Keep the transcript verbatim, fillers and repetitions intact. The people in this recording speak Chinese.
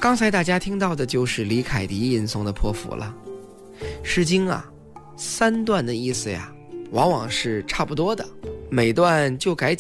刚才大家听到的就是李凯迪吟诵的破釜了。诗经啊，三段的意思呀，往往是差不多的，每段就改